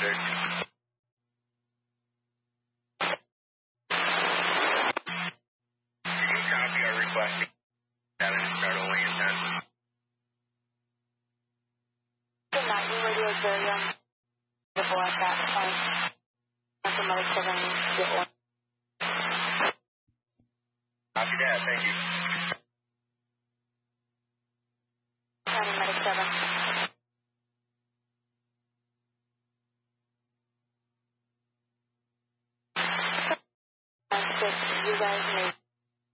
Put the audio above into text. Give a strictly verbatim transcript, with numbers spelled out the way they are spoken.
six. You can copy our request. Seven, start only at ten. Good night, your radio is very young. Before I got the phone. From Medic seven, get one. Copy that, thank you. County Medic seven. Six, you guys need